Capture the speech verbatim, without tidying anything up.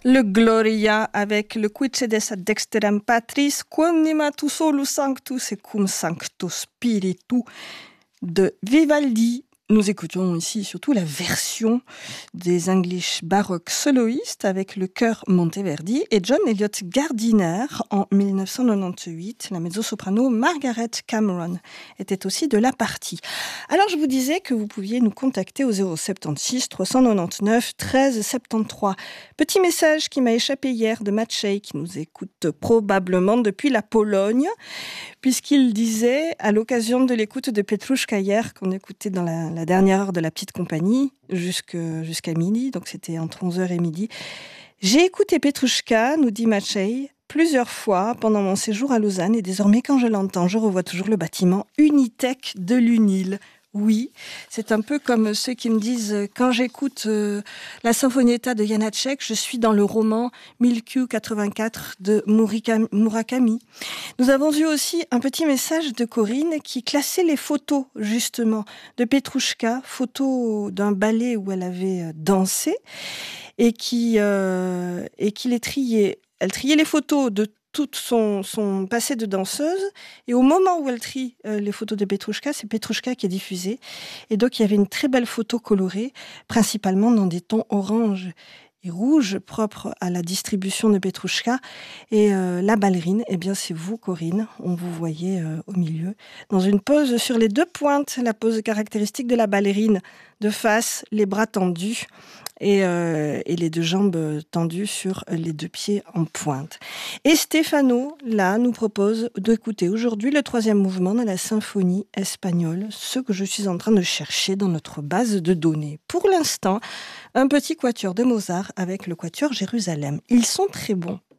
Le Gloria avec le Quice dessa dexteram patris, quanima tu solus sanctus et cum sancto spiritu de Vivaldi. Nous écoutons ici surtout la version des English Baroque soloistes avec le chœur Monteverdi et John Elliott Gardiner en dix-neuf cent quatre-vingt-dix-huit. La mezzo-soprano Margaret Cameron était aussi de la partie. Alors je vous disais que vous pouviez nous contacter au zéro sept six trois cent quatre-vingt-dix-neuf treize soixante-treize. Petit message qui m'a échappé hier de Maciej qui nous écoute probablement depuis la Pologne, puisqu'il disait à l'occasion de l'écoute de Petrushka hier qu'on écoutait dans la la dernière heure de la petite compagnie, jusque, jusqu'à midi, donc c'était entre onze heures et midi. J'ai écouté Petrushka, nous dit Maciej, plusieurs fois pendant mon séjour à Lausanne, et désormais quand je l'entends, je revois toujours le bâtiment Unitec de l'Unil. Oui, c'est un peu comme ceux qui me disent quand j'écoute euh, la Sinfonietta de Janáček, je suis dans le roman mille Q quatre-vingt-quatre de Murakami. Nous avons eu aussi un petit message de Corinne qui classait les photos justement de Petrushka, photos d'un ballet où elle avait dansé et qui euh, et qui les triait. Elle triait les photos de tout son, son passé de danseuse. Et au moment où elle trie euh, les photos de Petrushka, c'est Petrushka qui est diffusée. Et donc, il y avait une très belle photo colorée, principalement dans des tons orange et rouge, propres à la distribution de Petrushka. Et euh, la ballerine, eh bien, c'est vous, Corinne. On vous voyait euh, au milieu, dans une pose sur les deux pointes, la pose caractéristique de la ballerine, de face, les bras tendus. Et, euh, et les deux jambes tendues sur les deux pieds en pointe. Et Stefano, là, nous propose d'écouter aujourd'hui le troisième mouvement de la symphonie espagnole, ce que je suis en train de chercher dans notre base de données. Pour l'instant, un petit quatuor de Mozart avec le quatuor Jérusalem. Ils sont très bons.